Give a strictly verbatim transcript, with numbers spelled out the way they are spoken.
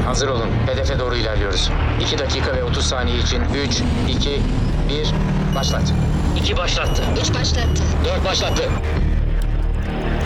Hazır olun. Hedefe doğru ilerliyoruz. iki dakika ve otuz saniye için üç, iki, bir, başlat. İki başlattı. Üç başlattı. dört başlattı.